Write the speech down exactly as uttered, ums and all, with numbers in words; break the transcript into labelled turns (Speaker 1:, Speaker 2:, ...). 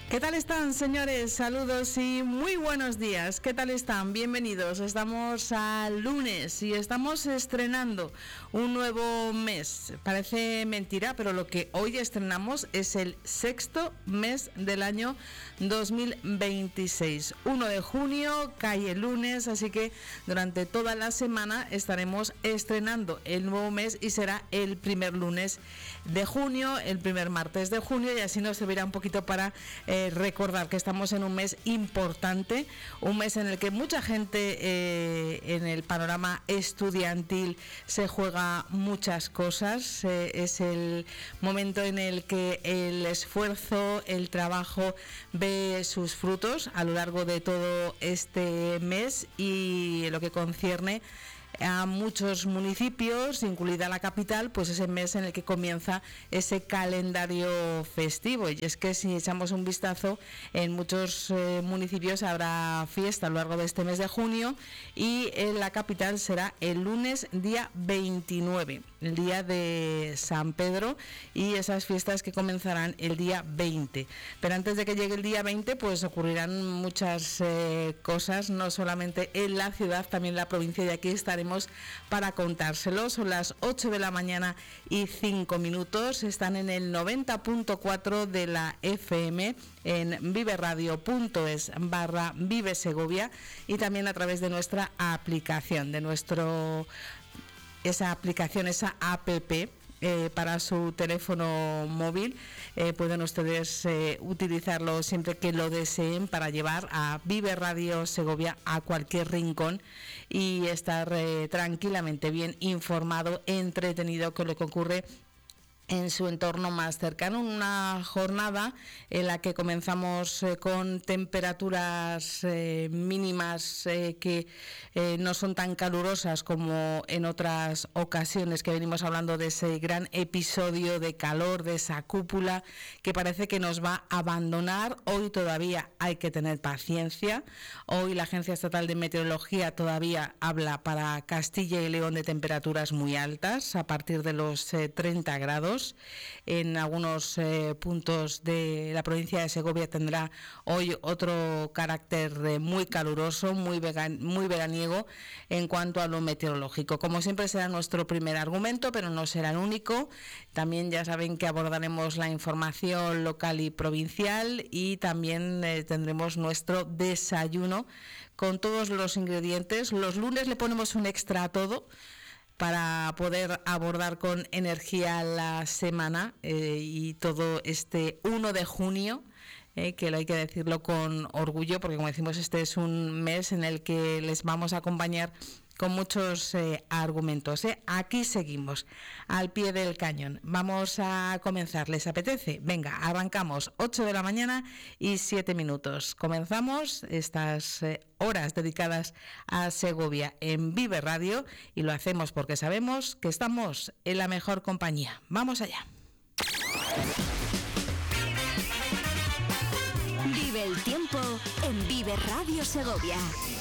Speaker 1: ¿Qué tal están, señores? Saludos y muy buenos días. ¿Qué tal están? Bienvenidos. Estamos al lunes y estamos estrenando un nuevo mes. Parece mentira, pero lo que hoy estrenamos es el sexto mes del año dos mil veintiséis. primero de junio, cae el lunes, así que durante toda la semana estaremos estrenando el nuevo mes y será el primer lunes de junio, el primer martes de junio, y así nos servirá un poquito para eh, recordar que estamos en un mes importante, un mes en el que mucha gente eh, en el panorama estudiantil se juega muchas cosas. Eh, es el momento en el que el esfuerzo, el trabajo ve sus frutos a lo largo de todo este mes, y lo que concierne a muchos municipios, incluida la capital, pues es el mes en el que comienza ese calendario festivo. Y es que si echamos un vistazo, en muchos eh, municipios habrá fiesta a lo largo de este mes de junio, y en la capital será el lunes día veintinueve, el día de San Pedro, y esas fiestas que comenzarán el día veinte. Pero antes de que llegue el día veinte, pues ocurrirán muchas eh, cosas, no solamente en la ciudad, también en la provincia, y aquí estaremos para contárselo. Son las ocho de la mañana y cinco minutos. Están en el noventa punto cuatro de la F M, en viveradio.es barra Vive Segovia, y también a través de nuestra aplicación, de nuestro esa aplicación, esa app. Eh, para su teléfono móvil, eh, pueden ustedes eh, utilizarlo siempre que lo deseen para llevar a Vive Radio Segovia a cualquier rincón y estar eh, tranquilamente bien informado, entretenido con lo que ocurre en su entorno más cercano. Una jornada en la que comenzamos eh, con temperaturas eh, mínimas eh, que eh, no son tan calurosas como en otras ocasiones, que venimos hablando de ese gran episodio de calor, de esa cúpula que parece que nos va a abandonar. Hoy todavía hay que tener paciencia. Hoy la Agencia Estatal de Meteorología todavía habla para Castilla y León de temperaturas muy altas, a partir de los eh, treinta grados. En algunos eh, puntos de la provincia de Segovia tendrá hoy otro carácter eh, muy caluroso, muy, vegan, muy veraniego en cuanto a lo meteorológico. Como siempre será nuestro primer argumento, pero no será el único. También ya saben que abordaremos la información local y provincial, y también eh, tendremos nuestro desayuno con todos los ingredientes. Los lunes le ponemos un extra a todo para poder abordar con energía la semana eh, y todo este primero de junio, eh, que lo hay que decirlo con orgullo, porque como decimos, este es un mes en el que les vamos a acompañar con muchos eh, argumentos. ¿eh? Aquí seguimos, al pie del cañón. Vamos a comenzar, ¿les apetece? Venga, arrancamos, ocho de la mañana y siete minutos. Comenzamos estas eh, horas dedicadas a Segovia en Vive Radio, y lo hacemos porque sabemos que estamos en la mejor compañía. Vamos allá.
Speaker 2: Vive el tiempo en Vive Radio Segovia.